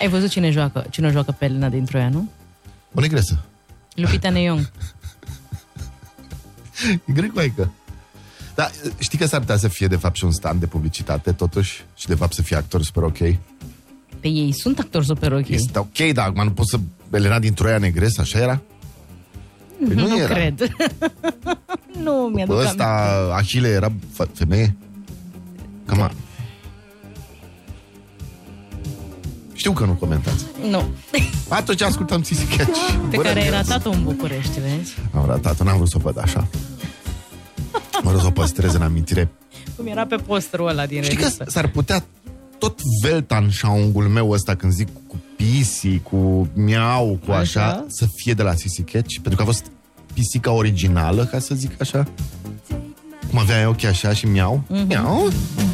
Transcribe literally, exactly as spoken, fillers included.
Ai văzut cine joacă, cine joacă pe Elena din Troia, nu? O negresă. Lupita Nyong'o. E grecoaică. Dar știi că s-ar putea să fie de fapt și un stand de publicitate totuși și de fapt să fie actori super ok? Pe ei sunt actori super ok. Este ok, dar acum nu poți să... Elena din Troia negresă, așa era? Păi nu, nu era. cred. Nu mi-aduc Ăsta, Achille, era femeie? Cam a... Știu că nu comentați. Nu. Atunci ascultăm Sissy Catch. Pe Bună care ai viață. ratat-o în București, vezi? Am ratat-o, n-am vrut să o văd așa. Mă rog să o păstrez în amintire. Cum era pe posterul ăla din Știi că revistă. s-ar putea tot Weltanschauungul meu ăsta când zic cu pisi, cu miau, cu așa, Așa? să fie de la Sissy Catch, pentru că a fost pisica originală, ca să zic așa. Cum avea ochii așa și miau. Mm-hmm. Miau.